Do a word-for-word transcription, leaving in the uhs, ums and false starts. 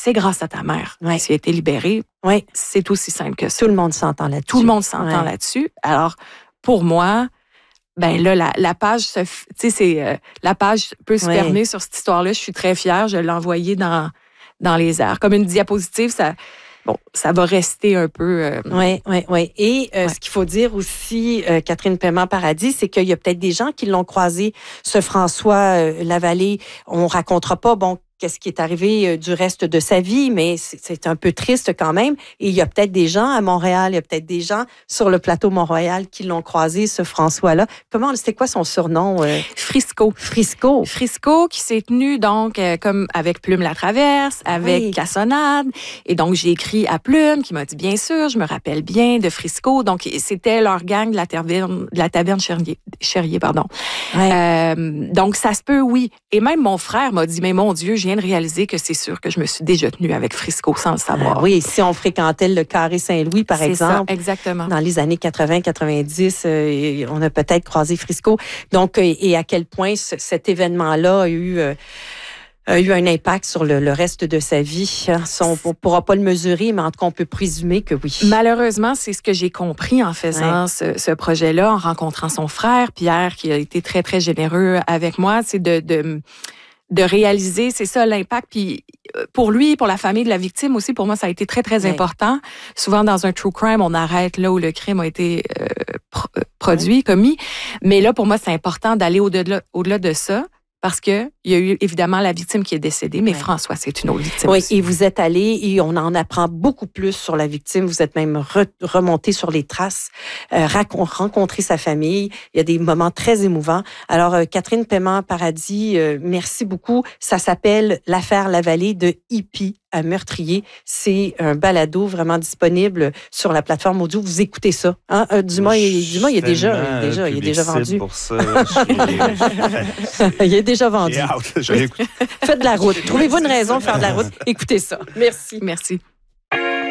c'est grâce à ta mère. Ouais. Si elle a été libérée, ouais. c'est aussi simple que ça. Tout le monde s'entend là-dessus. Tout le monde s'entend ouais. là-dessus. Alors, pour moi, ben là, la, la page, se, tu sais, c'est euh, la page peut se ouais. fermer sur cette histoire-là. Je suis très fière. Je l'ai envoyée dans dans les airs comme une diapositive. Ça, bon, ça va rester un peu. Euh... Oui, oui, oui. Et euh, ouais. ce qu'il faut dire aussi, euh, Catherine Paiement-Paradis, c'est qu'il y a peut-être des gens qui l'ont croisé, ce François euh, Lavallée. On racontera pas, bon, qu'est-ce qui est arrivé euh, du reste de sa vie, mais c'est, c'est un peu triste quand même. Et il y a peut-être des gens à Montréal, il y a peut-être des gens sur le plateau Mont-Royal qui l'ont croisé, ce François-là. Comment, c'était quoi son surnom? Euh? Frisco. Frisco. Frisco qui s'est tenu donc euh, comme avec Plume la Traverse, avec oui. Cassonade. Et donc, j'ai écrit à Plume qui m'a dit, bien sûr, je me rappelle bien de Frisco. Donc, c'était leur gang de la taverne, de la taverne Cherrier, Cherrier pardon. Ouais. Euh, donc, ça se peut, oui. Et même mon frère m'a dit, mais mon Dieu, je viens de réaliser que c'est sûr que je me suis déjà tenue avec Frisco sans le savoir. Ah, oui, si on fréquentait le Carré Saint-Louis, par c'est exemple. Ça, exactement. Dans les années quatre-vingts quatre-vingt-dix, euh, on a peut-être croisé Frisco. Donc, euh, et à quel point ce, cet événement-là a eu... Euh, a eu un impact sur le, le reste de sa vie. On ne pourra pas le mesurer, mais en tout cas, on peut présumer que oui. Malheureusement, c'est ce que j'ai compris en faisant ouais. ce, ce projet-là, en rencontrant son frère, Pierre, qui a été très, très généreux avec moi, c'est de, de, de réaliser, c'est ça, l'impact. Puis pour lui, pour la famille de la victime aussi, pour moi, ça a été très, très ouais. important. Souvent, dans un true crime, on arrête là où le crime a été euh, pro- produit, ouais. commis. Mais là, pour moi, c'est important d'aller au-delà, au-delà de ça. Parce qu'il y a eu évidemment la victime qui est décédée, mais ouais. François, c'est une autre victime. Oui, aussi. Et vous êtes allé et on en apprend beaucoup plus sur la victime. Vous êtes même re- remonté sur les traces, euh, racon- rencontré sa famille. Il y a des moments très émouvants. Alors, euh, Catherine Paiement-Paradis, euh, merci beaucoup. Ça s'appelle L'affaire Lavallée de Hippie à Meurtrier. C'est un balado vraiment disponible sur la plateforme audio. Vous écoutez ça. Hein? Euh, Dumas, il, Dumas, il est déjà, déjà, il est déjà vendu. Pour ça, il est déjà vendu. Faites de la route. Trouvez-vous une raison de faire de la route. Écoutez ça. Merci. Merci.